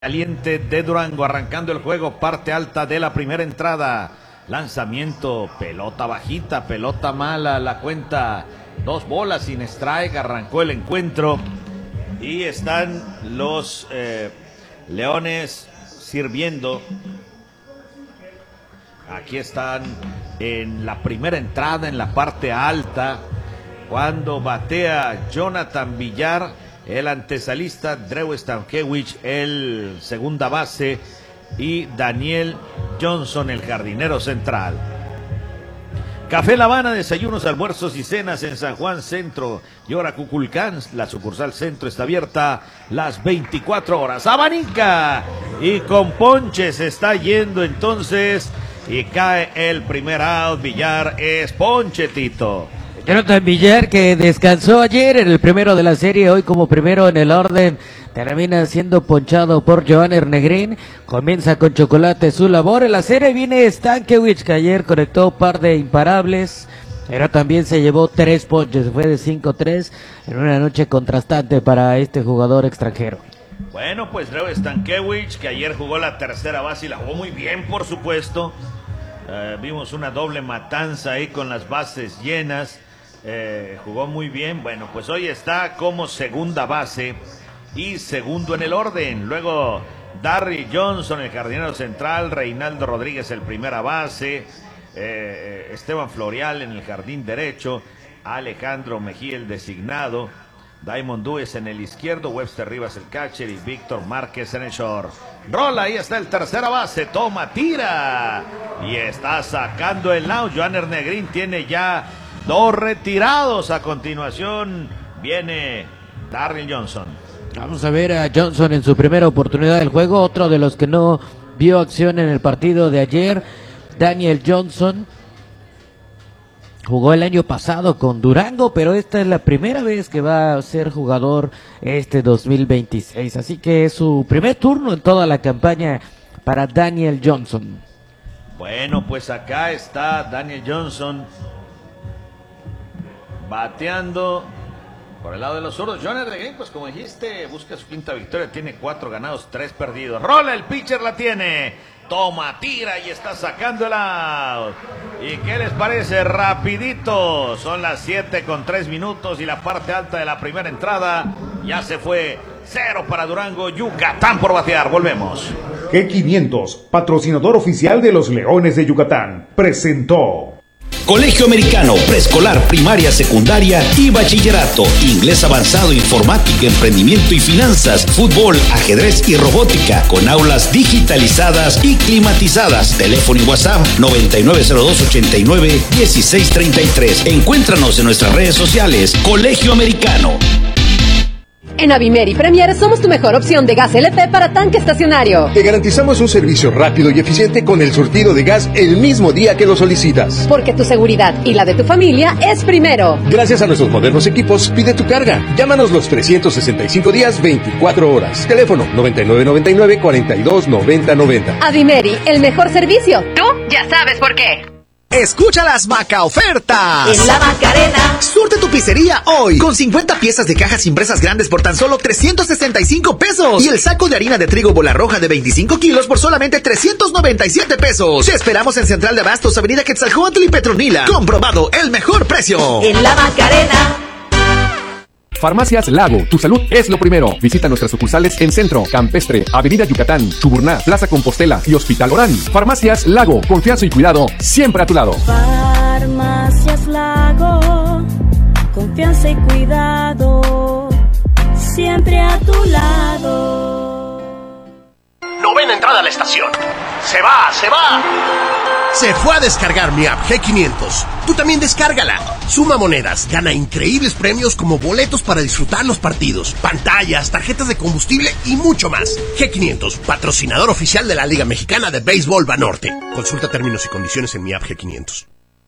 Caliente de Durango, arrancando el juego, parte alta de la primera entrada. Lanzamiento, pelota bajita, pelota mala, la cuenta, 2 bolas sin strike, arrancó el encuentro. Y están los Leones sirviendo. Aquí están en la primera entrada, en la parte alta, cuando batea Jonathan Villar, el antesalista, Drew Stankiewicz, el segunda base, y Daniel Johnson, el jardinero central. Café La Habana, desayunos, almuerzos y cenas en San Juan Centro y ahora Cuculcán. La sucursal Centro está abierta las 24 horas. Abanica y con ponche se está yendo entonces y cae el primer out. Villar es ponche, Tito. Jonathan Villar, que descansó ayer en el primero de la serie, hoy como primero en el orden, termina siendo ponchado por Johanner Negrín. Comienza con chocolate su labor. En la serie viene Stankiewicz, que ayer conectó un par de imparables, pero también se llevó 3 ponches, fue de 5-3 en una noche contrastante para este jugador extranjero. Bueno, pues Drew Stankiewicz, que ayer jugó la tercera base y la jugó muy bien, por supuesto. Vimos una doble matanza ahí con las bases llenas. Jugó muy bien. Bueno, pues hoy está como segunda base y segundo en el orden. Luego Darryl Johnson, el jardinero central, Reinaldo Rodríguez, el primera base, Esteban Florial en el jardín derecho, Alejandro Mejía, el designado, Diamond Dúez en el izquierdo, Webster Rivas el catcher y Víctor Márquez en el short. Rola, ahí está el tercera base, toma, tira y está sacando el out. Johanner Negrín tiene ya 2 retirados. A continuación viene Darryl Johnson. Vamos a ver a Johnson en su primera oportunidad del juego, otro de los que no vio acción en el partido de ayer. Daniel Johnson jugó el año pasado con Durango, pero esta es la primera vez que va a ser jugador este 2026, así que es su primer turno en toda la campaña para Daniel Johnson. Bueno, pues acá está Daniel Johnson bateando por el lado de los zurdos. Johanner Negrín, pues como dijiste, busca su quinta victoria, tiene 4 ganados, 3 perdidos. Rola, el pitcher la tiene, toma, tira y está sacando el out. ¿Y qué les parece? Rapidito, son las 7:03 y la parte alta de la primera entrada ya se fue. 0 para Durango, Yucatán por batear. Volvemos. G500, patrocinador oficial de los Leones de Yucatán, presentó Colegio Americano, preescolar, primaria, secundaria y bachillerato. Inglés avanzado, informática, emprendimiento y finanzas, fútbol, ajedrez y robótica, con aulas digitalizadas y climatizadas. Teléfono y WhatsApp 9902-89-1633. Encuéntranos en nuestras redes sociales. Colegio Americano. En Avimeri Premier somos tu mejor opción de gas LP para tanque estacionario. Te garantizamos un servicio rápido y eficiente con el surtido de gas el mismo día que lo solicitas. Porque tu seguridad y la de tu familia es primero. Gracias a nuestros modernos equipos, pide tu carga. Llámanos los 365 días, 24 horas. Teléfono 9999-429090. Avimeri, el mejor servicio. Tú ya sabes por qué. Escucha las Maca ofertas. En la Macarena. Surte tu pizzería hoy con 50 piezas de cajas impresas grandes por tan solo 365 pesos. Y el saco de harina de trigo bola roja de 25 kilos por solamente 397 pesos. Te esperamos en Central de Abastos, Avenida Quetzalcóatl y Petronila. Comprobado, el mejor precio. En la Macarena. Farmacias Lago, tu salud es lo primero. Visita nuestras sucursales en Centro, Campestre, Avenida Yucatán, Chuburná, Plaza Compostela y Hospital Orán. Farmacias Lago, confianza y cuidado siempre a tu lado. Farmacias Lago, confianza y cuidado siempre a tu lado. Novena entrada a la estación. Se va. Se fue a descargar mi app G500. Tú también descárgala. Suma monedas, gana increíbles premios como boletos para disfrutar los partidos, pantallas, tarjetas de combustible y mucho más. G500, patrocinador oficial de la Liga Mexicana de Béisbol Banorte. Consulta términos y condiciones en mi app G500.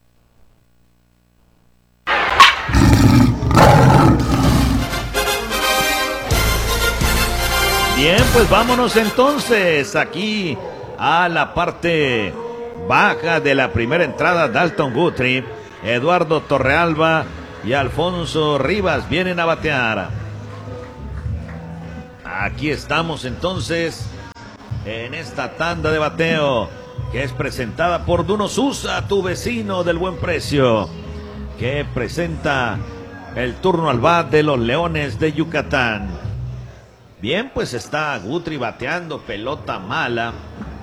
Bien, pues vámonos entonces aquí a la parte baja de la primera entrada. Dalton Guthrie, Eduardo Torrealba y Alfonso Rivas vienen a batear. Aquí estamos entonces en esta tanda de bateo, que es presentada por Duno Susa, tu vecino del buen precio, que presenta el turno al bat de los Leones de Yucatán. Bien, pues está Guthrie bateando, pelota mala.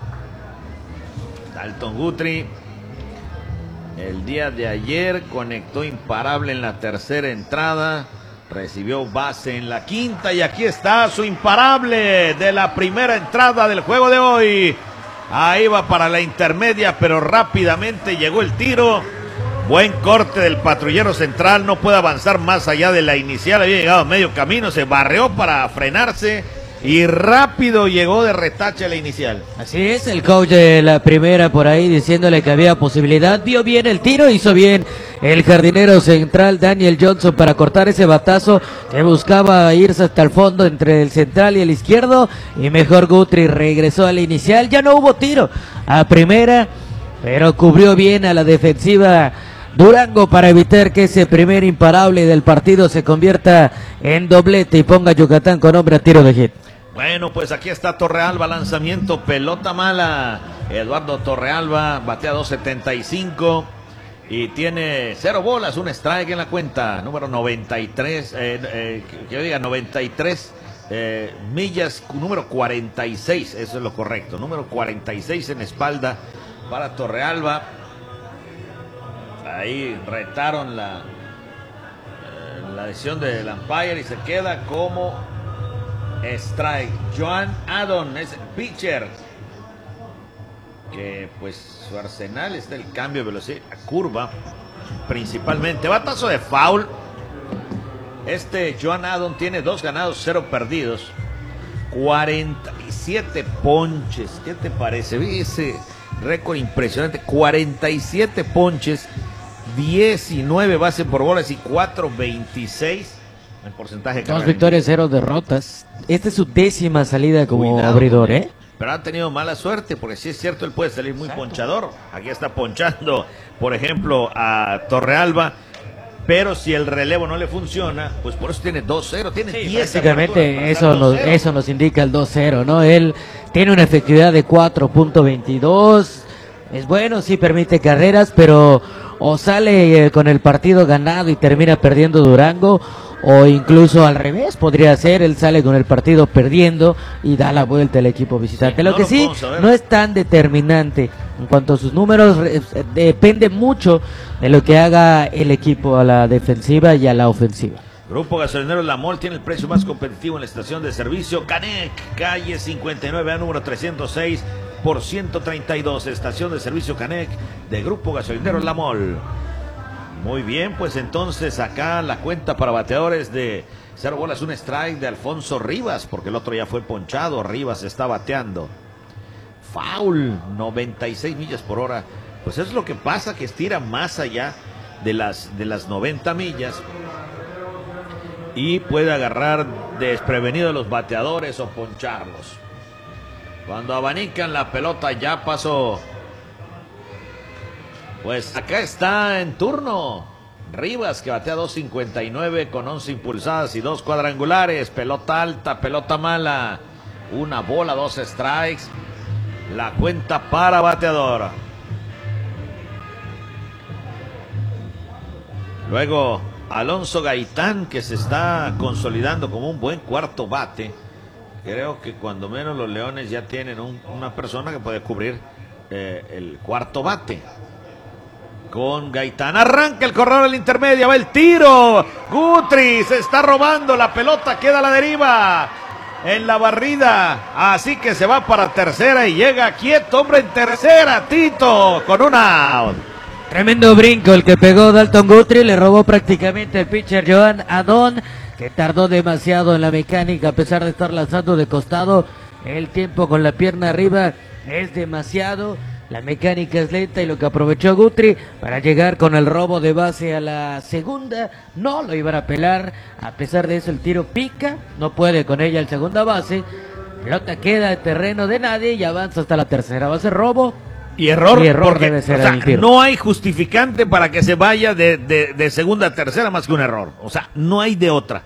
Dalton Guthrie, el día de ayer conectó imparable en la tercera entrada, recibió base en la quinta y aquí está su imparable de la primera entrada del juego de hoy. Ahí va para la intermedia, pero rápidamente llegó el tiro. Buen corte del patrullero central, no puede avanzar más allá de la inicial, había llegado a medio camino, se barreó para frenarse y rápido llegó de retache a la inicial. Así es, el coach de la primera por ahí diciéndole que había posibilidad, vio bien el tiro, hizo bien el jardinero central Daniel Johnson para cortar ese batazo que buscaba irse hasta el fondo entre el central y el izquierdo, y mejor Guthrie regresó a la inicial, ya no hubo tiro a primera, pero cubrió bien a la defensiva Durango para evitar que ese primer imparable del partido se convierta en doblete y ponga a Yucatán con hombre a tiro de hit. Bueno, pues aquí está Torrealba, lanzamiento, pelota mala. Eduardo Torrealba batea 2.75 y tiene 0 bolas, un strike en la cuenta. Número 93, que yo diga 93 millas, número 46, eso es lo correcto. Número 46 en espalda para Torrealba. Ahí retaron la decisión del umpire y se queda como strike. Joan Adon es el pitcher, que pues su arsenal es del cambio de velocidad, curva principalmente. Batazo de foul. Joan Adon tiene 2 ganados, 0 perdidos, 47 ponches. ¿Qué te parece? Vi ese récord impresionante, 47 ponches, 19 bases por bolas y 4.26 el porcentaje. 2 victorias, 0 derrotas. Esta es su 10ª salida como abridor, ¿eh? Pero ha tenido mala suerte, porque sí es cierto, él puede salir muy ponchador. Aquí está ponchando, por ejemplo, a Torrealba. Pero si el relevo no le funciona, pues por eso tiene 2-0, tiene 10. Básicamente eso nos indica el 2-0, ¿no? Él tiene una efectividad de 4.22. Es bueno, sí permite carreras, pero o sale con el partido ganado y termina perdiendo Durango, o incluso al revés podría ser, él sale con el partido perdiendo y da la vuelta al equipo visitante. Sí, lo que sí no es tan determinante en cuanto a sus números, depende mucho de lo que haga el equipo a la defensiva y a la ofensiva. Grupo Gasolinero La Mol tiene el precio más competitivo en la estación de servicio. Canec, calle 59A, número 306 por 132. Estación de servicio Canec de Grupo Gasolinero La Mol. Muy bien, pues entonces acá la cuenta para bateadores de 0 bolas, 1 strike de Alfonso Rivas, porque el otro ya fue ponchado. Rivas está bateando. Foul, 96 millas por hora. Pues eso es lo que pasa, que estira más allá de las 90 millas. Y puede agarrar desprevenido a los bateadores o poncharlos. Cuando abanican la pelota ya pasó. Pues acá está en turno Rivas, que batea 2.59 con 11 impulsadas y 2 cuadrangulares. Pelota alta, pelota mala. 1 bola, 2 strikes. La cuenta para bateador. Luego Alonso Gaitán, que se está consolidando como un buen cuarto bate. Creo que cuando menos los Leones ya tienen una persona que puede cubrir el cuarto bate. Con Gaitán, arranca el corredor del intermedio, va el tiro. Guthrie se está robando la pelota, queda a la deriva en la barrida. Así que se va para tercera y llega quieto, hombre, en tercera, Tito, con un out. Tremendo brinco el que pegó Dalton Guthrie, le robó prácticamente el pitcher Joan Adon, que tardó demasiado en la mecánica a pesar de estar lanzando de costado. El tiempo con la pierna arriba es demasiado, la mecánica es lenta, y lo que aprovechó Guthrie para llegar con el robo de base a la segunda, no lo iban a pelar. A pesar de eso el tiro pica, no puede con ella el segunda base, pelota queda en terreno de nadie y avanza hasta la tercera base, robo. Y error, porque, debe ser, o sea, el tiro. No hay justificante para que se vaya de segunda a tercera más que un error. O sea, no hay de otra.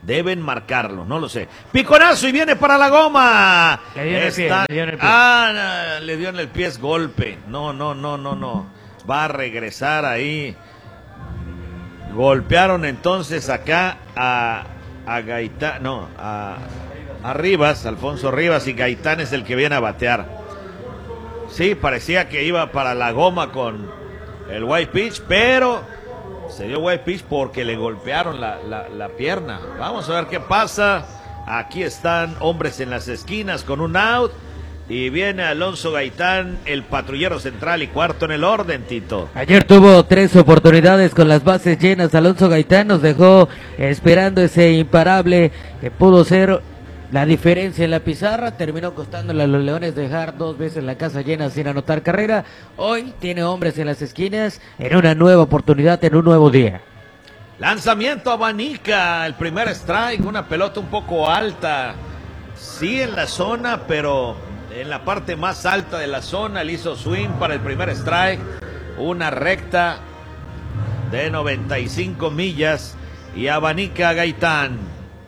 Deben marcarlo, no lo sé. Piconazo y viene para la goma. Le dio en el pie, le dio en el pie. Le dio en el pie, es golpe. No. Va a regresar ahí. Golpearon entonces acá a Gaitán, a Rivas, Alfonso Rivas, y Gaitán es el que viene a batear. Sí, parecía que iba para la goma con el white pitch, pero se dio white pitch porque le golpearon la pierna. Vamos a ver qué pasa. Aquí están hombres en las esquinas con un out. Y viene Alonso Gaitán, el patrullero central y cuarto en el orden, Tito. Ayer tuvo 3 oportunidades con las bases llenas. Alonso Gaitán nos dejó esperando ese imparable que pudo ser la diferencia en la pizarra. Terminó costándole a los Leones dejar 2 veces la casa llena sin anotar carrera. Hoy tiene hombres en las esquinas en una nueva oportunidad, en un nuevo día. Lanzamiento abanica, el primer strike, una pelota un poco alta. Sí en la zona, pero en la parte más alta de la zona le hizo swing para el primer strike. Una recta de 95 millas y abanica Gaitán.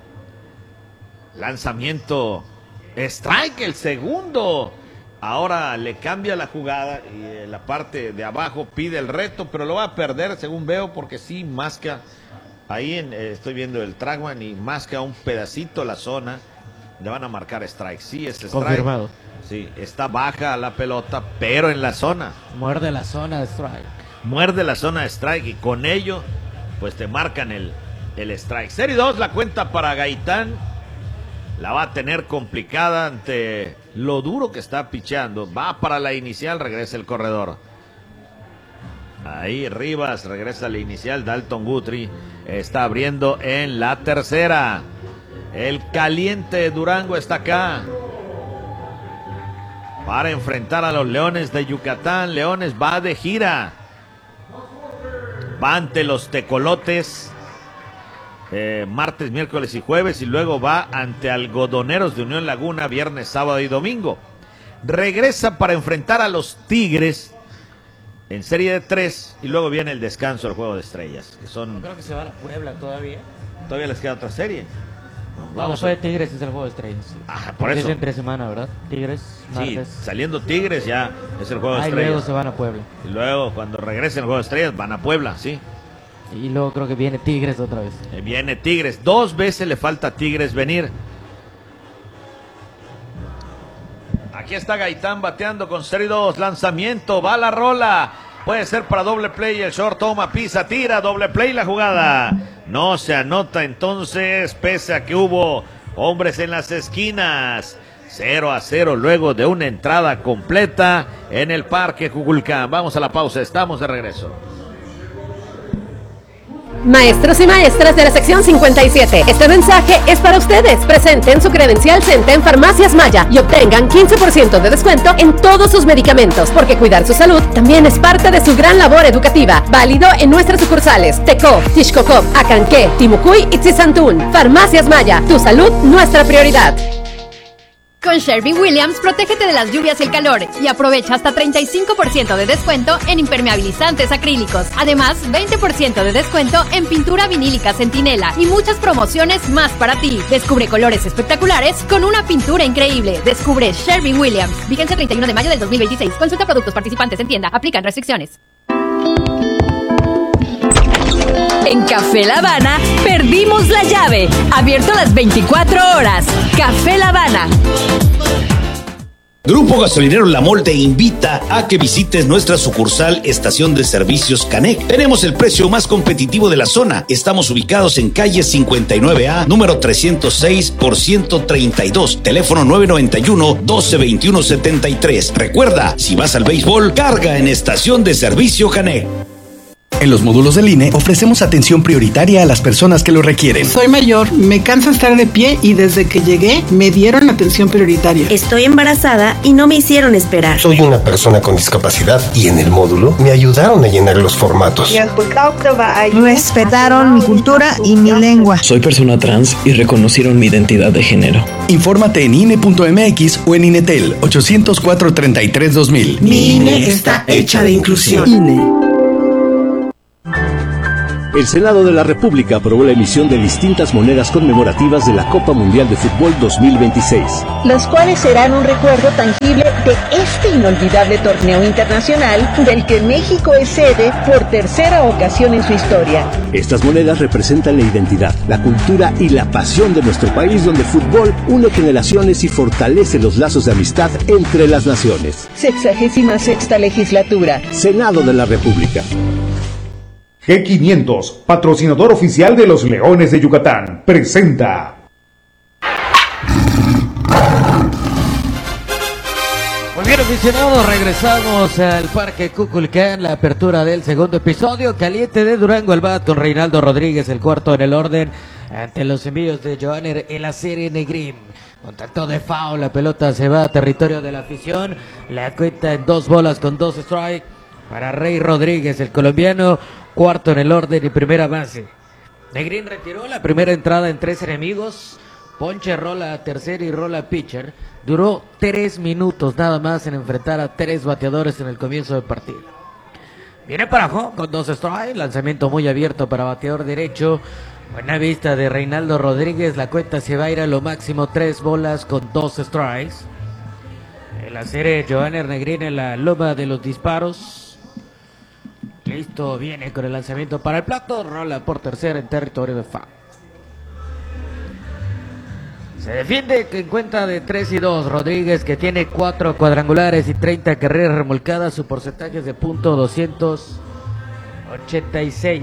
Lanzamiento, strike, el segundo. Ahora le cambia la jugada y en la parte de abajo pide el reto, pero lo va a perder según veo porque sí masca. Ahí estoy viendo el trackman y masca un pedacito la zona. Le van a marcar strike. Sí, es strike. Confirmado. Sí, está baja la pelota, pero en la zona. Muerde la zona de strike. Muerde la zona de strike y con ello, pues te marcan el strike. Serie 2, la cuenta para Gaitán. La va a tener complicada ante lo duro que está picheando. Va para la inicial, regresa el corredor. Ahí Rivas regresa a la inicial. Dalton Guthrie está abriendo en la tercera. El caliente de Durango está acá para enfrentar a los Leones de Yucatán. Leones va de gira. Va ante los Tecolotes martes, miércoles y jueves, y luego va ante Algodoneros de Unión Laguna viernes, sábado y domingo. Regresa para enfrentar a los Tigres en serie de 3 y luego viene el descanso del Juego de Estrellas, que son... Creo que se va a la Puebla todavía. Todavía les queda otra serie. Vamos a ver, Tigres es el Juego de Estrellas. Sí. Por eso. Es entre semana, ¿verdad? Tigres, martes. Sí, saliendo Tigres ya es el Juego de Y Estrellas. luego se van a Puebla. Y luego cuando regresen el Juego de Estrellas van a Puebla, sí. Y luego creo que viene Tigres otra vez. Viene Tigres. 2 veces le falta a Tigres venir. Aquí está Gaitán bateando con serie 2. Lanzamiento, va la rola. Puede ser para doble play. El short toma, pisa, tira. Doble play la jugada. No se anota entonces, pese a que hubo hombres en las esquinas. 0-0 luego de una entrada completa en el Parque Cuculcán. Vamos a la pausa, estamos de regreso. Maestros y maestras de la sección 57, este mensaje es para ustedes. Presenten su credencial CENTE en Farmacias Maya y obtengan 15% de descuento en todos sus medicamentos, porque cuidar su salud también es parte de su gran labor educativa. Válido en nuestras sucursales Tecó, Tixcocop, Acanqué, Timucuy y Tzizantún. Farmacias Maya, tu salud, nuestra prioridad. Con Sherwin-Williams, protégete de las lluvias y el calor y aprovecha hasta 35% de descuento en impermeabilizantes acrílicos. Además, 20% de descuento en pintura vinílica Centinela y muchas promociones más para ti. Descubre colores espectaculares con una pintura increíble. Descubre Sherwin-Williams. Vigencia 31 de mayo del 2026. Consulta productos participantes en tienda. Aplican restricciones. En Café La Habana, perdimos la llave. Abierto las 24 horas. Café La Habana. Grupo Gasolinero La Mol te invita a que visites nuestra sucursal Estación de Servicios Canec. Tenemos el precio más competitivo de la zona. Estamos ubicados en calle 59A, número 306 por 132. Teléfono 991-1221-73. Recuerda, si vas al béisbol, carga en Estación de Servicio Canec. En los módulos del INE ofrecemos atención prioritaria a las personas que lo requieren. Soy mayor, me cansa estar de pie y desde que llegué me dieron atención prioritaria. Estoy embarazada y no me hicieron esperar. Soy una persona con discapacidad y en el módulo me ayudaron a llenar los formatos. Respetaron mi cultura y mi lengua. Soy persona trans y reconocieron mi identidad de género. Infórmate en INE.mx o en INETEL 804-33-2000. Mi INE está hecha de inclusión. INE. El Senado de la República aprobó la emisión de distintas monedas conmemorativas de la Copa Mundial de Fútbol 2026. Las cuales serán un recuerdo tangible de este inolvidable torneo internacional del que México es sede por tercera ocasión en su historia. Estas monedas representan la identidad, la cultura y la pasión de nuestro país, donde el fútbol une generaciones y fortalece los lazos de amistad entre las naciones. 66ª legislatura. Senado de la República. G500, patrocinador oficial de los Leones de Yucatán, presenta. Muy bien, aficionados, regresamos al Parque Cuculcán, la apertura del segundo episodio. Caliente de Durango al bat con Reinaldo Rodríguez, el cuarto en el orden, ante los envíos de Johanner en la serie Negrín. Contacto de foul, la pelota se va a territorio de la afición, la cuenta en 2 bolas con 2 strikes para Rey Rodríguez, el colombiano, cuarto en el orden y primera base. Negrín retiró la primera entrada en 3 enemigos, ponche, rola tercera y rola pitcher. Duró 3 minutos nada más en enfrentar a 3 bateadores en el comienzo del partido. Viene para home con 2 strikes, lanzamiento muy abierto para bateador derecho. Buena vista de Reinaldo Rodríguez, la cuenta se va a ir a lo máximo 3 bolas con 2 strikes. En la serie Johanner Negrín en la loma de los disparos. Listo, viene con el lanzamiento para el plato, rola por tercera en territorio de foul. Se defiende en cuenta de 3-2 Rodríguez, que tiene 4 cuadrangulares y 30 carreras remolcadas. Su porcentaje es de .286.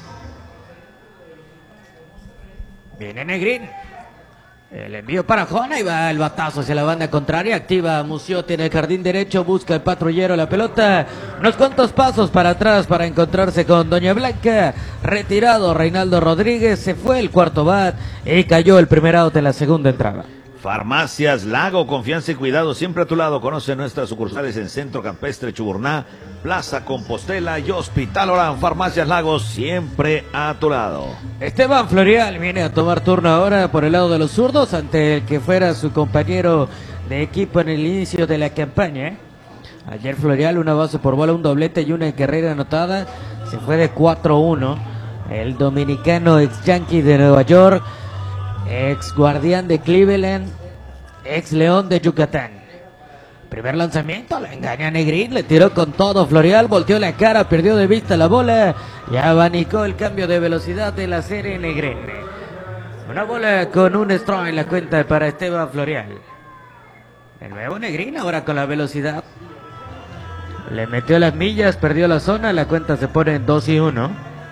Viene Negrín. El envío para Jona y va el batazo hacia la banda contraria. Activa Muciotti en el jardín derecho. Busca el patrullero la pelota. Unos cuantos pasos para atrás para encontrarse con Doña Blanca. Retirado Reinaldo Rodríguez. Se fue el cuarto bat y cayó el primer out en la segunda entrada. Farmacias Lago, confianza y cuidado siempre a tu lado. Conoce nuestras sucursales en Centro Campestre, Chuburná, Plaza Compostela y Hospital Orán. Farmacias Lago, siempre a tu lado. Esteban Florial viene a tomar turno ahora por el lado de los zurdos ante el que fuera su compañero de equipo en el inicio de la campaña. Ayer Florial, una base por bola, un doblete y una carrera anotada. Se fue de 4-1. El dominicano ex Yankee de Nueva York, ex Guardián de Cleveland, ex León de Yucatán. Primer lanzamiento, la engaña Negrín, le tiró con todo Florial, volteó la cara, perdió de vista la bola y abanicó el cambio de velocidad de la serie Negrín. Una bola con un strike en la cuenta para Esteban Florial. El nuevo Negrín ahora con la velocidad. Le metió las millas, perdió la zona, la cuenta se pone en 2-1.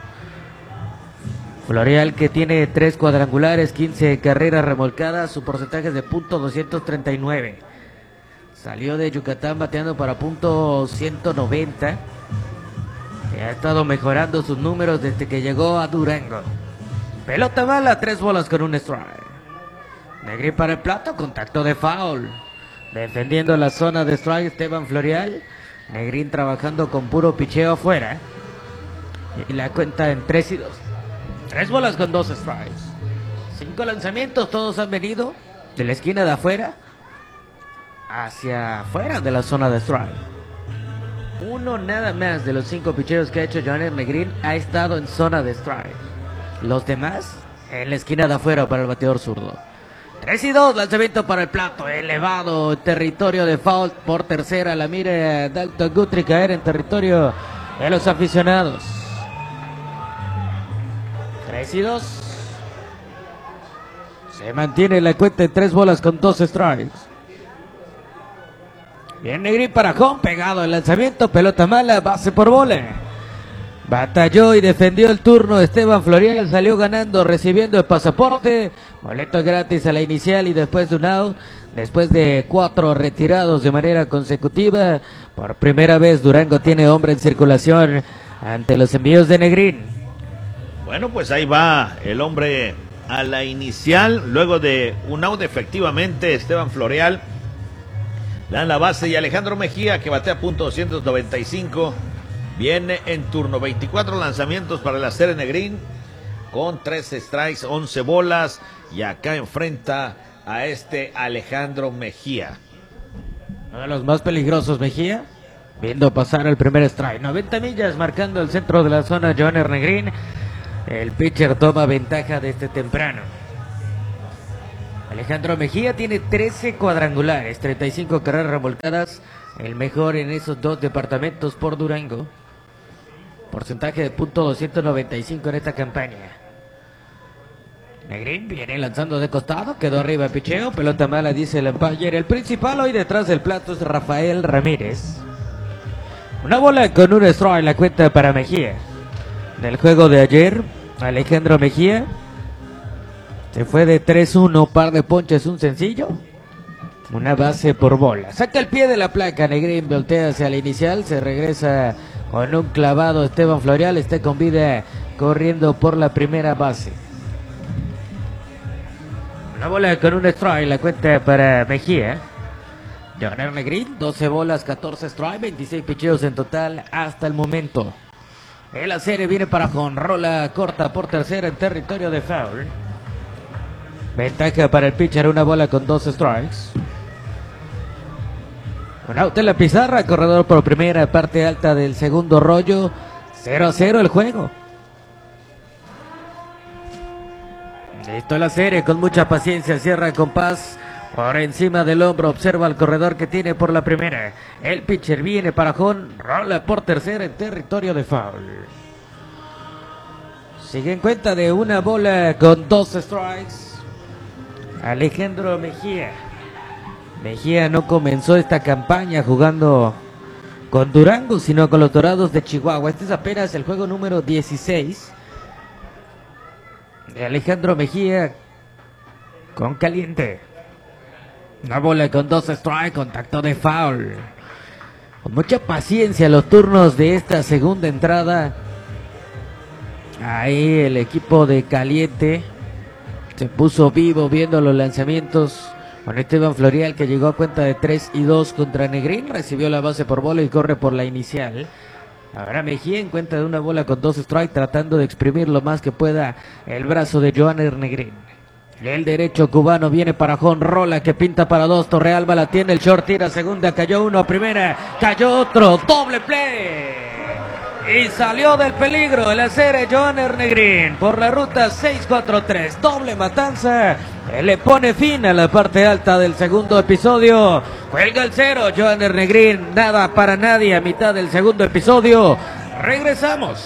Florial, que tiene 3 cuadrangulares, 15 carreras remolcadas, su porcentaje es de .239. Salió de Yucatán bateando para .190. Ha estado mejorando sus números desde que llegó a Durango. Pelota mala, 3 bolas con un strike. Negrín para el plato, contacto de foul. Defendiendo la zona de strike Esteban Florial. Negrín trabajando con puro picheo afuera. Y la cuenta en 3-2. 3 bolas con 2 strikes. 5 lanzamientos, todos han venido de la esquina de afuera hacia afuera de la zona de strike. Uno nada más de los 5 picheos que ha hecho Johanner Negrín ha estado en zona de strike. Los demás en la esquina de afuera para el bateador zurdo. 3-2, lanzamiento para el plato, elevado, territorio de foul por tercera. La mira Dalton Guthrie caer en territorio de los aficionados. 3-2. Se mantiene la cuenta en 3 bolas con 2 strikes. Bien Negrín para home, pegado el lanzamiento, pelota mala, base por bola. Batalló y defendió el turno Esteban Florial, salió ganando, recibiendo el pasaporte. Boleto gratis a la inicial y después de un out, después de 4 retirados de manera consecutiva. Por primera vez Durango tiene hombre en circulación ante los envíos de Negrín. Bueno, pues ahí va el hombre a la inicial, luego de un out efectivamente, Esteban Florial le dan la base y Alejandro Mejía, que batea .295, viene en turno. 24 lanzamientos para el serie Negrín, con 3 strikes, 11 bolas, y acá enfrenta a este Alejandro Mejía. Uno de los más peligrosos Mejía, viendo pasar el primer strike. 90 millas marcando el centro de la zona Johanner Negrín. El pitcher toma ventaja desde temprano. Alejandro Mejía tiene 13 cuadrangulares, 35 carreras remolcadas, el mejor en esos dos departamentos por Durango. Porcentaje de .295 en esta campaña. Negrín viene lanzando de costado, quedó arriba picheo, pelota mala, dice el umpire. El principal hoy detrás del plato es Rafael Ramírez. Una bola con un strike, la cuenta para Mejía. Del juego de ayer, Alejandro Mejía se fue de 3-1, par de ponches, un sencillo, una base por bola. Saca el pie de la placa, Negrín voltea hacia la inicial, se regresa con un clavado. Esteban Florial está con vida corriendo por la primera base. Una bola con un strike, la cuenta para Mejía. Johanner Negrín, 12 bolas, 14 strike, 26 picheos en total hasta el momento. La serie viene para Jonrola corta por tercera en territorio de foul. Ventaja para el pitcher, una bola con 2 strikes. Un out en la pizarra, corredor por primera, parte alta del segundo rollo. 0-0 el juego. Listo la serie, con mucha paciencia, cierra con paz. Por encima del hombro, observa al corredor que tiene por la primera. El pitcher viene para Jonrola por tercera en territorio de foul. Sigue en cuenta de una bola con 2 strikes Alejandro Mejía. Mejía no comenzó esta campaña jugando con Durango, sino con los Dorados de Chihuahua. Este es apenas el juego número 16 de Alejandro Mejía con caliente. Una bola con 2 strikes, contacto de foul. Con mucha paciencia los turnos de esta segunda entrada. Ahí el equipo de Caliente se puso vivo viendo los lanzamientos con Esteban Florial, que llegó a cuenta de 3-2 contra Negrín. Recibió la base por bola y corre por la inicial. Ahora Mejía en cuenta de una bola con 2 strikes, tratando de exprimir lo más que pueda el brazo de Johanner Negrín. El derecho cubano viene para Jonrola, que pinta para 2. Torrealba la tiene, el short tira segunda, cayó uno a primera, cayó otro, doble play. Y salió del peligro el hacer Johanner Negrín por la ruta 643. Doble matanza. Le pone fin a la parte alta del segundo episodio. Cuelga el 0. Johanner Negrín, nada para nadie a mitad del segundo episodio. Regresamos.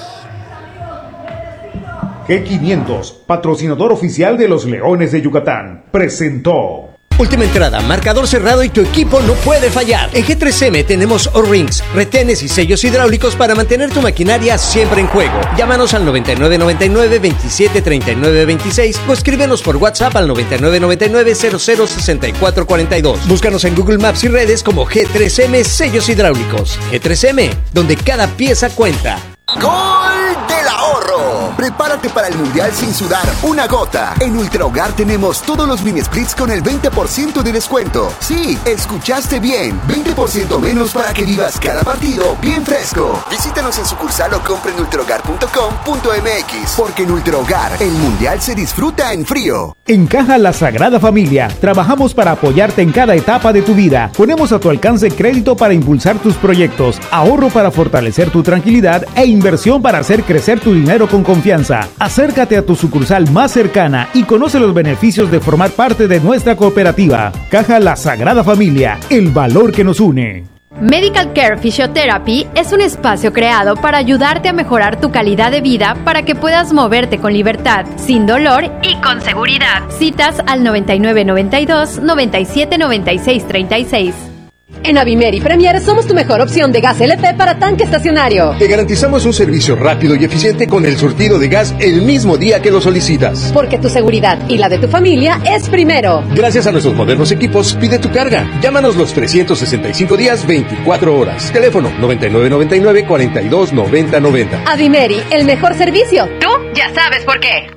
G500, patrocinador oficial de los Leones de Yucatán, presentó. Última entrada, marcador cerrado y tu equipo no puede fallar. En G3M tenemos O-Rings, retenes y sellos hidráulicos para mantener tu maquinaria siempre en juego. Llámanos al 9999-273926 o escríbenos por WhatsApp al 9999-006442. Búscanos en Google Maps y redes como G3M Sellos Hidráulicos. G3M, donde cada pieza cuenta. ¡Gol del ahorro! Prepárate para el Mundial sin sudar una gota. En Ultra Hogar tenemos todos los mini splits con el 20% de descuento. Sí, escuchaste bien. 20% menos para que vivas cada partido bien fresco. Visítanos en sucursal o compra en ultrahogar.com.mx. Porque en Ultra Hogar el Mundial se disfruta en frío. En Caja La Sagrada Familia, trabajamos para apoyarte en cada etapa de tu vida. Ponemos a tu alcance crédito para impulsar tus proyectos, ahorro para fortalecer tu tranquilidad e inversión para hacer crecer tu dinero con confianza. Acércate a tu sucursal más cercana y conoce los beneficios de formar parte de nuestra cooperativa. Caja La Sagrada Familia, el valor que nos une. Medical Care Physiotherapy es un espacio creado para ayudarte a mejorar tu calidad de vida para que puedas moverte con libertad, sin dolor y con seguridad. Citas al 9992-979636. En Avimeri Premier somos tu mejor opción de gas LP para tanque estacionario. Te garantizamos un servicio rápido y eficiente con el surtido de gas el mismo día que lo solicitas. Porque tu seguridad y la de tu familia es primero. Gracias a nuestros modernos equipos, pide tu carga. Llámanos los 365 días, 24 horas. Teléfono 9999-429090. Avimeri, el mejor servicio. Tú ya sabes por qué.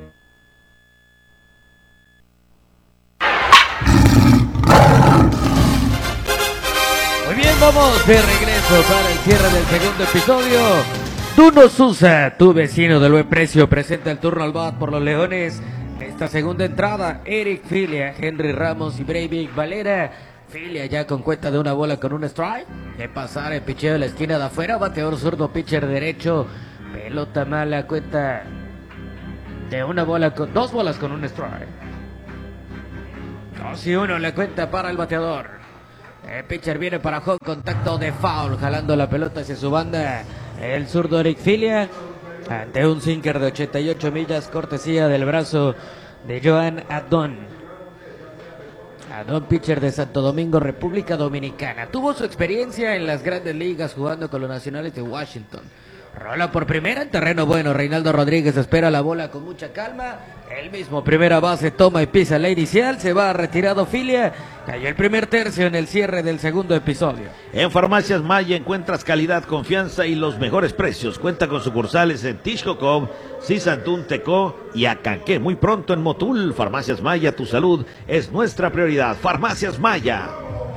Vamos de regreso para el cierre del segundo episodio. Duno Sousa, tu vecino de buen precio, presenta el turno al bat por los Leones. Esta segunda entrada, Eric Filia, Henry Ramos y Breivik Valera. Filia ya con cuenta de una bola con un strike. De pasar el picheo de la esquina de afuera, bateador zurdo, pitcher derecho. Pelota mala, cuenta de dos bolas con un strike. 2-1 la cuenta para el bateador. El pitcher viene para home, contacto de foul, jalando la pelota hacia su banda. El zurdo Eric Filia, ante un sinker de 88 millas, cortesía del brazo de Joan Adón. Adón, pitcher de Santo Domingo, República Dominicana. Tuvo su experiencia en las grandes ligas jugando con los Nacionales de Washington. Rola por primera en terreno bueno. Reinaldo Rodríguez espera la bola con mucha calma. El mismo primera base toma y pisa la inicial. Se va retirado Filia. Cayó el primer tercio en el cierre del segundo episodio. En Farmacias Maya encuentras calidad, confianza y los mejores precios. Cuenta con sucursales en Tixcocom, Sisantún, Tecó y Acanqué. Muy pronto en Motul. Farmacias Maya, tu salud es nuestra prioridad. Farmacias Maya.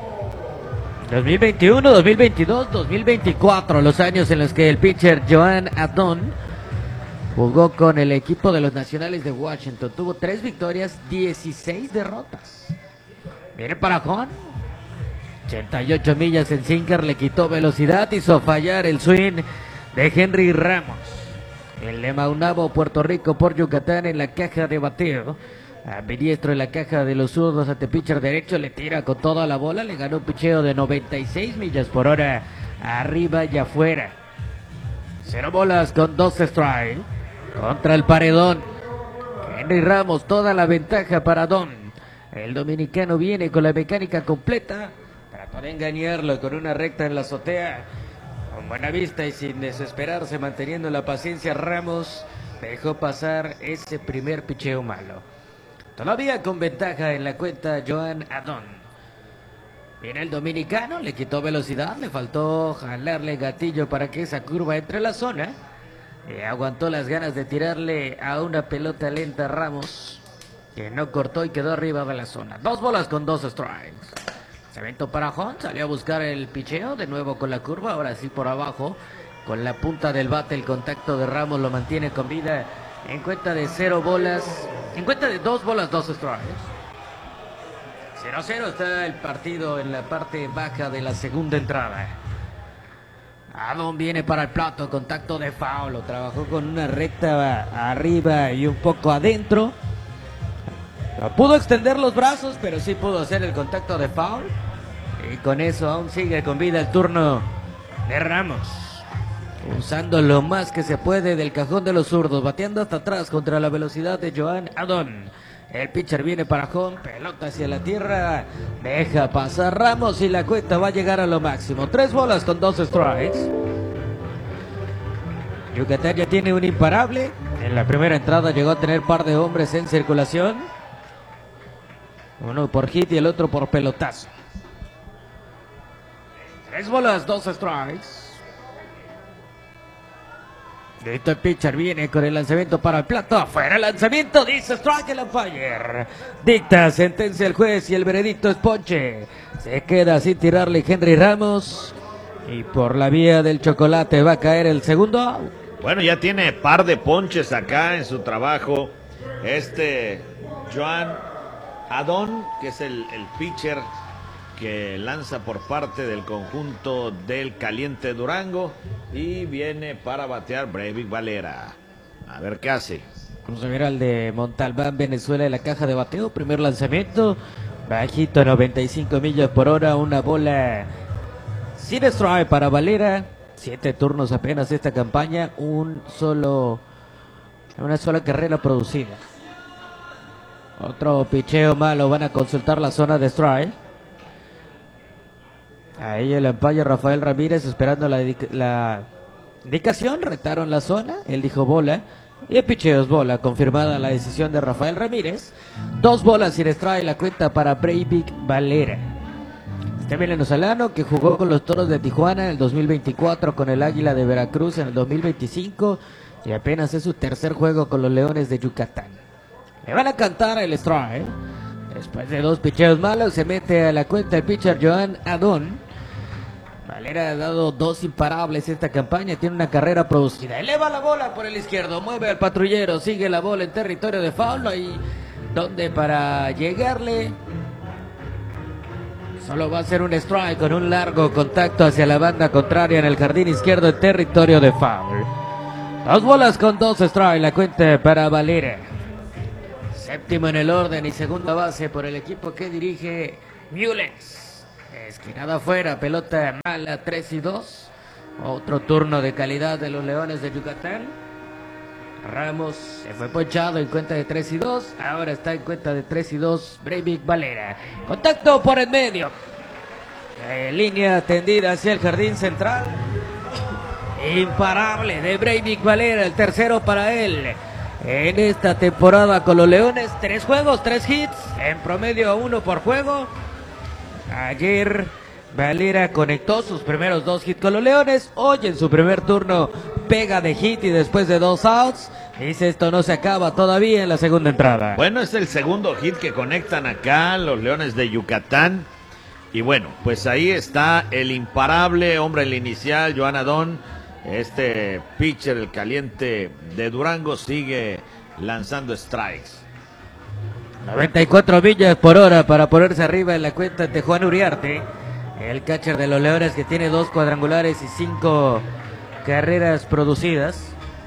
2021, 2022, 2024, los años en los que el pitcher Joan Adón jugó con el equipo de los Nacionales de Washington. Tuvo 3 victorias, 16 derrotas. Viene para Juan. 88 millas en sinker, le quitó velocidad, hizo fallar el swing de Henry Ramos. El de Maunabo, Puerto Rico por Yucatán en la caja de bateo. Ambidiestro en la caja de los zurdos ante pitcher derecho, le tira con toda la bola, le ganó un picheo de 96 millas por hora, arriba y afuera. 0 bolas con 2 strikes contra el paredón. Henry Ramos, toda la ventaja para Don. El dominicano viene con la mecánica completa, trató de engañarlo con una recta en la azotea. Con buena vista y sin desesperarse, manteniendo la paciencia, Ramos dejó pasar ese primer picheo malo. Todavía con ventaja en la cuenta Joan Adón. Viene el dominicano, le quitó velocidad, le faltó jalarle gatillo para que esa curva entre la zona. Y aguantó las ganas de tirarle a una pelota lenta a Ramos, que no cortó y quedó arriba de la zona. 2 bolas con 2 strikes. Se aventó para Juan, salió a buscar el picheo, de nuevo con la curva, ahora sí por abajo. Con la punta del bate, el contacto de Ramos lo mantiene con vida. En cuenta de 0 bolas, en cuenta de 2 bolas, 2 strikes. 0-0 está el partido en la parte baja de la segunda entrada. Adón viene para el plato, contacto de foul. Lo trabajó con una recta arriba y un poco adentro. No pudo extender los brazos, pero sí pudo hacer el contacto de foul. Y con eso aún sigue con vida el turno de Ramos. Usando lo más que se puede del cajón de los zurdos, bateando hasta atrás contra la velocidad de Joan Adón. El pitcher viene para home, pelota hacia la tierra, deja pasar Ramos y la cuenta va a llegar a lo máximo. 3 bolas con 2 strikes. Yucatán ya tiene un imparable. En la primera entrada llegó a tener par de hombres en circulación. Uno por hit y el otro por pelotazo. 3 bolas, 2 strikes. Listo, el pitcher viene con el lanzamiento para el plato. Afuera el lanzamiento, dice strike el umpire. Dicta sentencia el juez y el veredicto es ponche. Se queda sin tirarle Henry Ramos. Y por la vía del chocolate va a caer el segundo. Bueno, ya tiene par de ponches acá en su trabajo. Joan Adón, que es el pitcher que lanza por parte del conjunto del Caliente Durango, y viene para batear Breivik Valera. A ver qué hace. Vamos a ver al de Montalbán, Venezuela, en la caja de bateo. Primer lanzamiento, bajito, 95 millas por hora, una bola sin strike para Valera. 7 turnos apenas esta campaña, una sola carrera producida. Otro picheo malo, van a consultar la zona de strike. Ahí el umpire Rafael Ramírez esperando la indicación, retaron la zona, él dijo bola, y el picheo es bola, confirmada la decisión de Rafael Ramírez. 2 bolas sin strike, la cuenta para Breivik Valera. Este venezolano que jugó con los Toros de Tijuana en el 2024, con el Águila de Veracruz en el 2025, y apenas es su tercer juego con los Leones de Yucatán. Le van a cantar el strike. Después de 2 picheos malos, se mete a la cuenta el pitcher Joan Adón. Valera ha dado 2 imparables esta campaña, tiene una carrera producida. Eleva la bola por el izquierdo, mueve al patrullero, sigue la bola en territorio de foul. Ahí donde para llegarle solo va a ser un strike con un largo contacto hacia la banda contraria en el jardín izquierdo en territorio de foul. 2 bolas con 2 strikes, la cuenta para Valera. Séptimo en el orden y segunda base por el equipo que dirige Mullens. Esquinada afuera, pelota mala, 3-2. Otro turno de calidad de los Leones de Yucatán. Ramos se fue ponchado en cuenta de 3-2. Ahora está en cuenta de 3-2 Breivik Valera. Contacto por el medio. Línea tendida hacia el jardín central. Imparable de Breivik Valera, el tercero para él. En esta temporada con los Leones, 3 juegos, 3 hits. En promedio 1 por juego. Ayer Valera conectó sus primeros 2 hits con los Leones. Hoy en su primer turno pega de hit y después de 2 outs. Dice, esto no se acaba todavía en la segunda entrada. Bueno, es el segundo hit que conectan acá los Leones de Yucatán. Y bueno, pues ahí está el imparable hombre en la inicial, Joan Adón. Este pitcher, el caliente de Durango, sigue lanzando strikes. 94 millas por hora para ponerse arriba en la cuenta de Juan Uriarte. El catcher de los Leones, que tiene 2 cuadrangulares y 5 carreras producidas.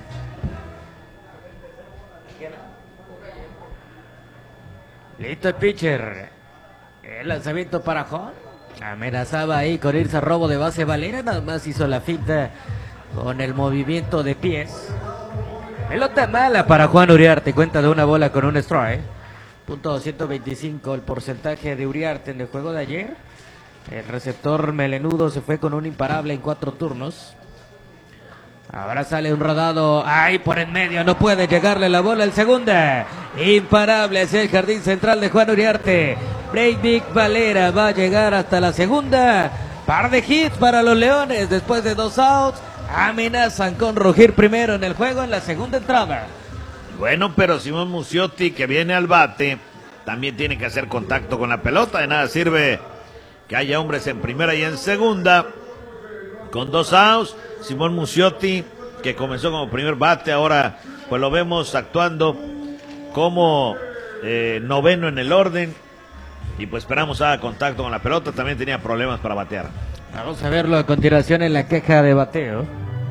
Listo el pitcher. El lanzamiento para Juan. Amenazaba ahí con irse a robo de base Valera. Nada más hizo la finta con el movimiento de pies. Pelota mala para Juan Uriarte. Cuenta de 1 bola con 1 strike. .225 el porcentaje de Uriarte en el juego de ayer. El receptor melenudo se fue con un imparable en 4 turnos. Ahora sale un rodado ahí por en medio, no puede llegarle la bola el segunda. Imparable hacia el jardín central de Juan Uriarte. Breivik Valera va a llegar hasta la segunda. Par de hits para los Leones después de 2 outs. Amenazan con rugir primero en el juego en la segunda entrada. Bueno, pero Simón Muciotti, que viene al bate, también tiene que hacer contacto con la pelota. De nada sirve que haya hombres en primera y en segunda. Con 2 outs, Simón Muciotti, que comenzó como primer bate, ahora pues lo vemos actuando como noveno en el orden. Y pues esperamos haga contacto con la pelota, también tenía problemas para batear. Vamos a verlo a continuación en la queja de bateo.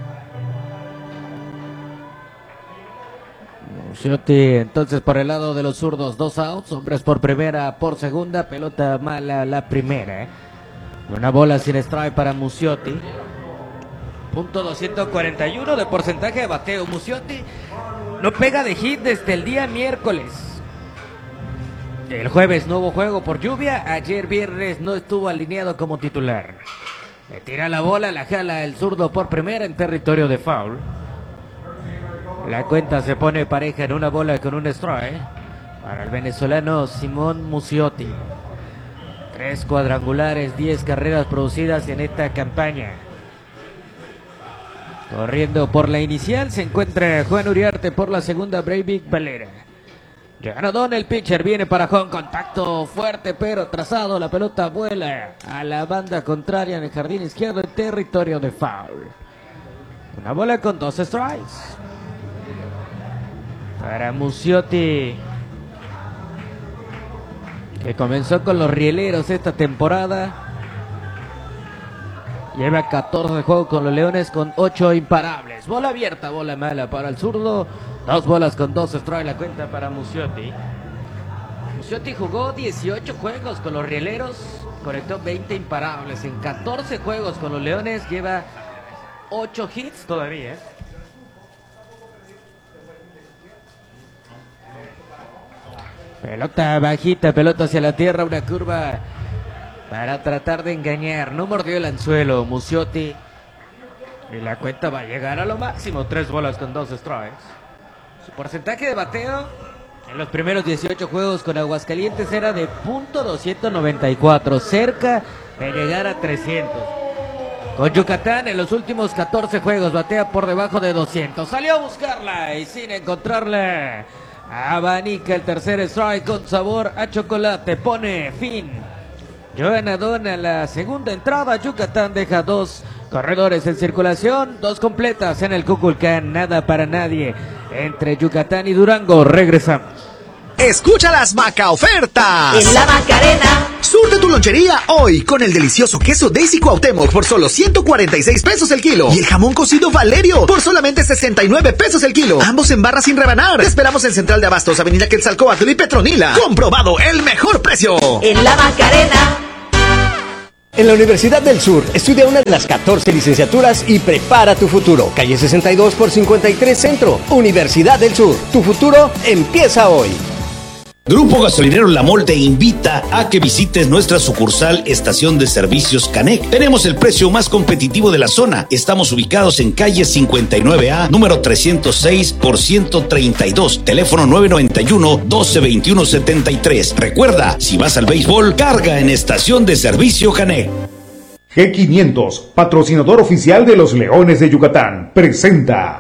Muciotti entonces por el lado de los zurdos, 2 outs, hombres por primera, por segunda, pelota mala la primera. 1 bola sin strike para Muciotti. .241 de porcentaje de bateo. Muciotti no pega de hit desde el día miércoles. El jueves no hubo juego por lluvia. Ayer viernes no estuvo alineado como titular. Le tira la bola, la jala el zurdo por primera en territorio de foul. La cuenta se pone pareja en 1 bola con 1 strike para el venezolano Simón Muciotti. 3 cuadrangulares, 10 carreras producidas en esta campaña. Corriendo por la inicial se encuentra Juan Uriarte, por la segunda Breivik Valera. Joan Adón, el pitcher, viene para Juan, contacto fuerte pero trazado, la pelota vuela a la banda contraria en el jardín izquierdo en territorio de foul. 1 bola con 2 strikes para Muciotti, que comenzó con los Rieleros esta temporada. Lleva 14 de juego con los Leones con 8 imparables. Bola abierta, bola mala para el zurdo. 2 bolas con 2 strikes la cuenta para Muciotti. Muciotti jugó 18 juegos con los Rieleros. Conectó 20 imparables. En 14 juegos con los Leones lleva 8 hits todavía. Pelota bajita, pelota hacia la tierra, una curva para tratar de engañar. No mordió el anzuelo Muciotti. Y la cuenta va a llegar a lo máximo. 3 bolas con 2 strikes. Su porcentaje de bateo en los primeros 18 juegos con Aguascalientes era de .294. Cerca de llegar a 300. Con Yucatán en los últimos 14 juegos batea por debajo de 200. Salió a buscarla y sin encontrarla, abanica el tercer strike con sabor a chocolate. Pone fin Joan Adón a la segunda entrada. Yucatán deja 2 corredores en circulación, 2 completas en el Cuculcán. Nada para nadie entre Yucatán y Durango. Regresamos. Escucha las Maca ofertas. En la Macarena. Surte tu lonchería hoy con el delicioso queso Daisy Cuauhtémoc por solo 146 pesos el kilo. Y el jamón cocido Valerio por solamente 69 pesos el kilo. Ambos en barra sin rebanar. Te esperamos en Central de Abastos, Avenida Quetzalcóatl y Petronila. Comprobado el mejor precio. En la Macarena. En la Universidad del Sur, estudia una de las 14 licenciaturas y prepara tu futuro. Calle 62 por 53 Centro. Universidad del Sur. Tu futuro empieza hoy. Grupo Gasolinero La Mol te invita a que visites nuestra sucursal Estación de Servicios Canec. Tenemos el precio más competitivo de la zona. Estamos ubicados en calle 59A, número 306 por 132, teléfono 991-1221-73. Recuerda, si vas al béisbol, carga en Estación de Servicio Canec. G500, patrocinador oficial de los Leones de Yucatán, presenta...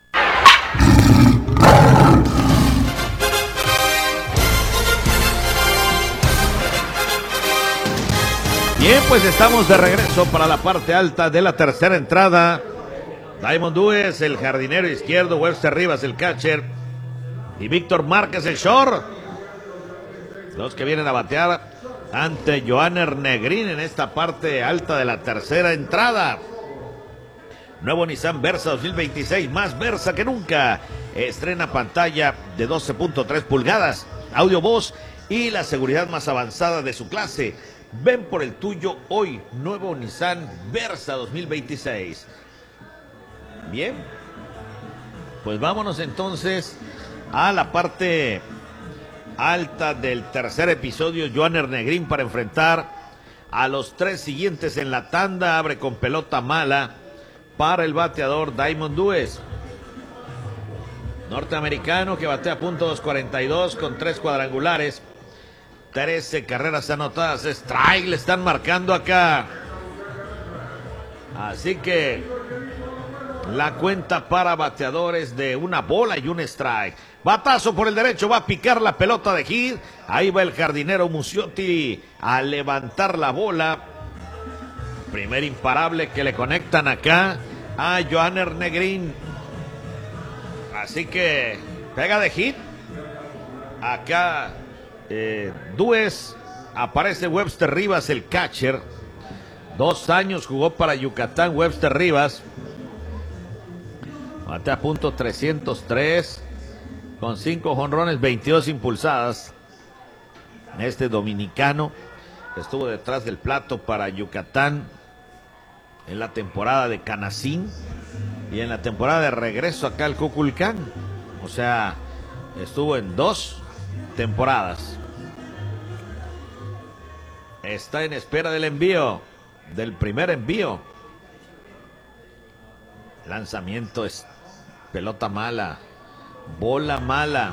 Bien, pues estamos de regreso para la parte alta de la tercera entrada. Diamond Dúez, el jardinero izquierdo, Webster Rivas, el catcher, y Víctor Márquez, el short. Los que vienen a batear ante Johanner Negrín en esta parte alta de la tercera entrada. Nuevo Nissan Versa 2026, más Versa que nunca. Estrena pantalla de 12.3 pulgadas, audio voz y la seguridad más avanzada de su clase. Ven por el tuyo hoy, nuevo Nissan Versa 2026. Bien, pues vámonos entonces a la parte alta del tercer episodio. Johanner Negrín para enfrentar a los tres siguientes en la tanda. Abre con pelota mala para el bateador Diamond Dúez, norteamericano, que batea .242 con 3 cuadrangulares. 13 carreras anotadas, strike le están marcando acá. Así que la cuenta para bateadores de una bola y un strike. Batazo por el derecho, va a picar la pelota de hit. Ahí va el jardinero Muciotti a levantar la bola. Primer imparable que le conectan acá a Johanner Negrín. Así que pega de hit. Acá Dúez, aparece Webster Rivas, el catcher. 2 años jugó para Yucatán Webster Rivas. Batea .303 con 5 jonrones, 22 impulsadas. Este dominicano estuvo detrás del plato para Yucatán en la temporada de Canacín y en la temporada de regreso acá al Cuculcán. O sea, estuvo en 2 temporadas. Está en espera del envío, del primer envío. Lanzamiento es pelota mala, bola mala.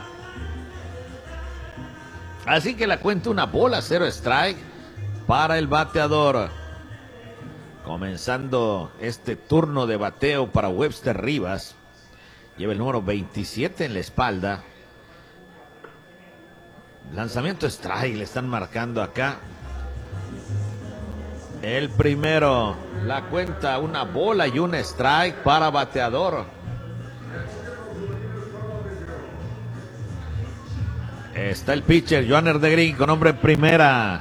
Así que la cuenta una bola, 0 strike para el bateador. Comenzando este turno de bateo para Webster Rivas. Lleva el número 27 en la espalda. Lanzamiento strike, le están marcando acá. El primero, la cuenta una bola y un strike para bateador. Está el pitcher Johanner Negrín con hombre en primera.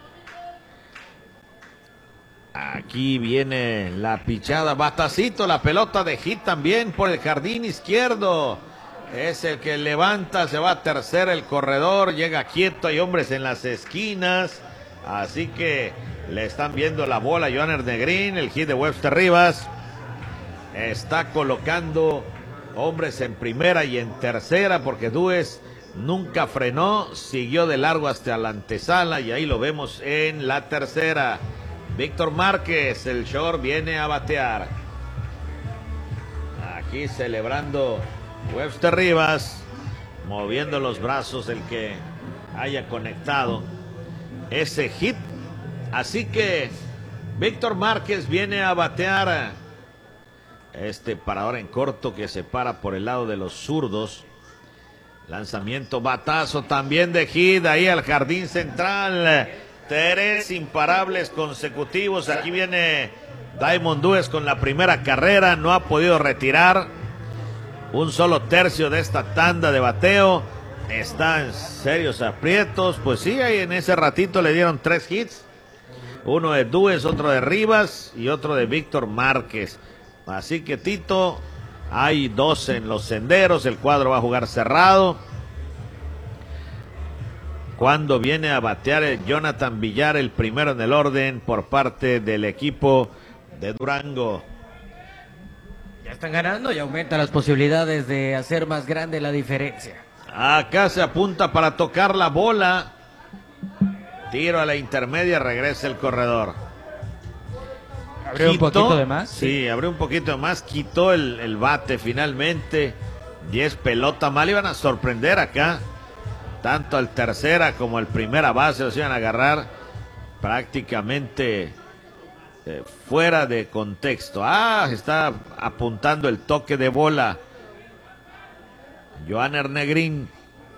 Aquí viene la pichada, batacito, la pelota de hit también por el jardín izquierdo. Es el que levanta, se va a tercera el corredor, llega quieto, hay hombres en las esquinas. Así que le están viendo la bola a Johanner Negrín, el hit de Webster Rivas. Está colocando hombres en primera y en tercera porque Dúez nunca frenó, siguió de largo hasta la antesala y ahí lo vemos en la tercera. Víctor Márquez, el short, viene a batear. Aquí celebrando Webster Rivas, moviendo los brazos el que haya conectado ese hit. Así que Víctor Márquez viene a batear. Este parador en corto que se para por el lado de los zurdos. Lanzamiento, batazo también de hit ahí al jardín central. 3 imparables consecutivos. Aquí viene Diamond Dúez con la primera carrera. No ha podido retirar un solo tercio de esta tanda de bateo. está en serios aprietos. Pues sí, ahí en ese ratito le dieron 3 hits. Uno de Dúez, otro de Rivas y otro de Víctor Márquez. Así que Tito, hay 2 en los senderos. El cuadro va a jugar cerrado. Cuando viene a batear el Jonathan Villar, el primero en el orden por parte del equipo de Durango. Ya están ganando y aumenta las posibilidades de hacer más grande la diferencia. Acá se apunta para tocar la bola. Tiro a la intermedia, regresa el corredor. ¿Abrió un poquito de más? Sí, abrió un poquito de más, quitó el bate finalmente. 10 pelota mal, iban a sorprender acá. Tanto al tercera como al primera base los iban a agarrar prácticamente fuera de contexto. Está apuntando el toque de bola Johanner Negrín.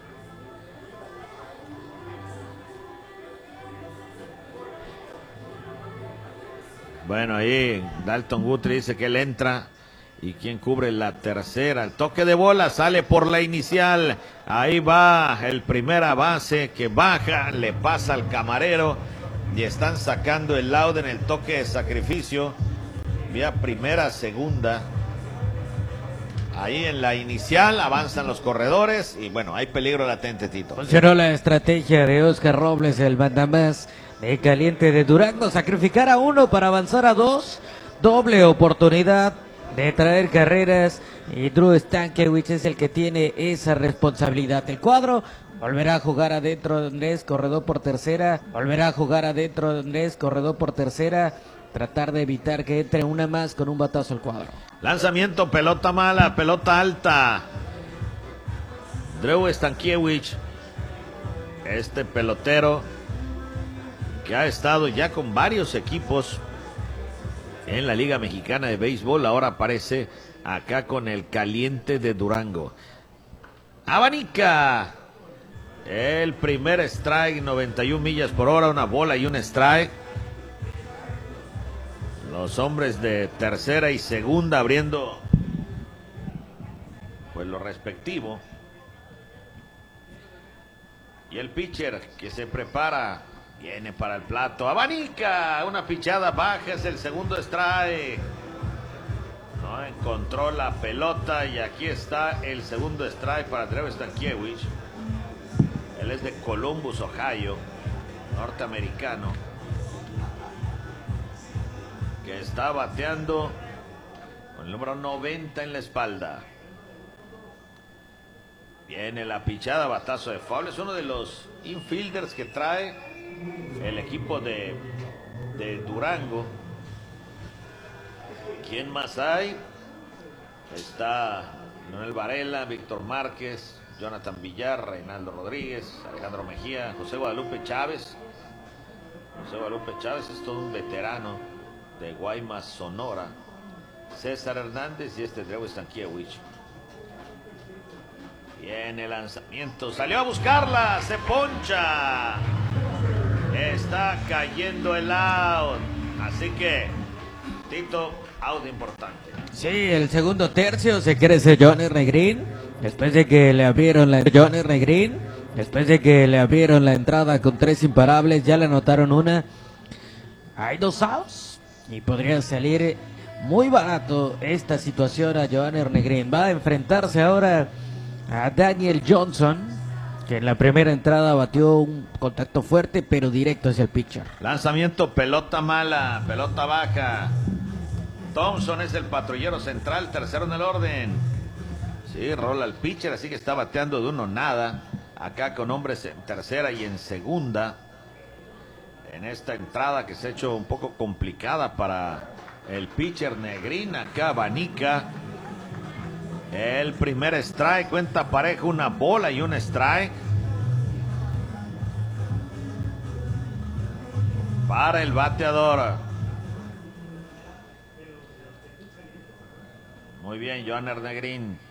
Bueno, ahí Dalton Guthrie dice que él entra. ¿Y quién cubre la tercera? El toque de bola sale por la inicial. Ahí va el primera base que baja, le pasa al camarero. Y están sacando el out en el toque de sacrificio. Vía primera, segunda. Ahí en la inicial avanzan los corredores. Y bueno, hay peligro latente, Tito. Funcionó la estrategia de Oscar Robles, el mandamás de Caliente de Durango. Sacrificar a 1 para avanzar a 2. Doble oportunidad de traer carreras y Drew Stankiewicz es el que tiene esa responsabilidad. El cuadro volverá a jugar adentro de Andrés, corredor por tercera, volverá a jugar adentro de Andrés, corredor por tercera, tratar de evitar que entre una más con un batazo al cuadro. Lanzamiento, pelota mala, pelota alta. Drew Stankiewicz, este pelotero que ha estado ya con varios equipos en la Liga Mexicana de Béisbol, ahora aparece acá con el Caliente de Durango. Abanica. El primer strike, 91 millas por hora, una bola y un strike. Los hombres de tercera y segunda abriendo pues lo respectivo. Y el pitcher que se prepara. Viene para el plato. Abanica. Una pichada baja. Es el segundo strike. No encontró la pelota. Y aquí está el segundo strike para Drew Stankiewicz. Él es de Columbus, Ohio. Norteamericano. Que está bateando con el número 90 en la espalda. Viene la pichada. Batazo de foul. Es uno de los infielders que trae el equipo de Durango. ¿Quién más hay? Está Manuel Varela, Víctor Márquez, Jonathan Villar, Reinaldo Rodríguez, Alejandro Mejía, José Guadalupe Chávez. José Guadalupe Chávez es todo un veterano de Guaymas, Sonora. César Hernández y este Drew Stankiewicz. Viene el lanzamiento, salió a buscarla, se poncha. Está cayendo el out. Así que, Tito, out importante. Sí, el segundo tercio se crece Johnny Negrín. Después de que le abrieron la entrada con 3 imparables, ya le anotaron una. Hay 2 outs y podría salir muy barato esta situación a Johnny Negrín. Va a enfrentarse ahora a Daniel Johnson, que en la primera entrada batió un contacto fuerte, pero directo hacia el pitcher. Lanzamiento, pelota mala, pelota baja. Thompson es el patrullero central, tercero en el orden. Sí, rola el pitcher, así que está bateando de 1-0. Acá con hombres en tercera y en segunda. En esta entrada que se ha hecho un poco complicada para el pitcher Negrín. Acá Abanica. El primer strike, cuenta pareja, una bola y un strike. Para el bateador. Muy bien, Johanner Negrín.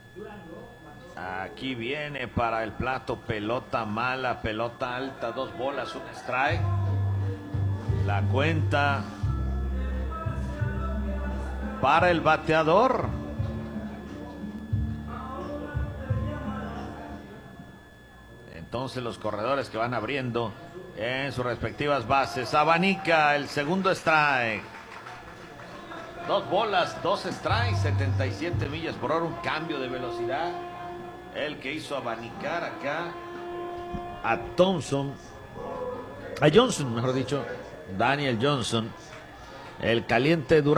Aquí viene para el plato, pelota mala, pelota alta, 2 bolas, un strike. La cuenta para el bateador. entonces los corredores que van abriendo en sus respectivas bases. Abanica el segundo strike. 2 bolas, 2 strikes, 77 millas por hora, un cambio de velocidad. El que hizo abanicar acá a Johnson, mejor dicho, Daniel Johnson. El caliente Durán.